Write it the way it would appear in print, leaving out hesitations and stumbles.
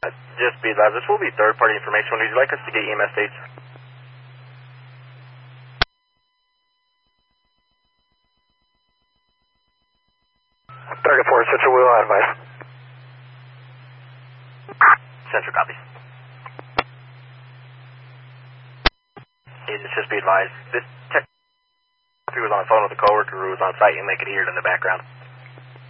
Just be advised, this will be third-party information. Would you like us to get EMS dates? Target 4, Central Wheel, advise. Central copies. Agents, just be advised, this tech was on the phone with a coworker who was on site and they could hear it in the background.